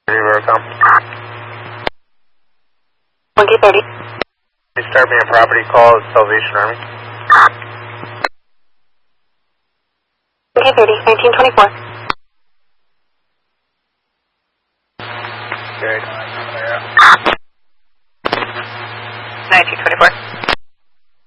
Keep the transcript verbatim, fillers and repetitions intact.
Rivercom. one K thirty. You start me a property call at Salvation Army. one K thirty, nineteen twenty-four. Okay. nineteen twenty-four.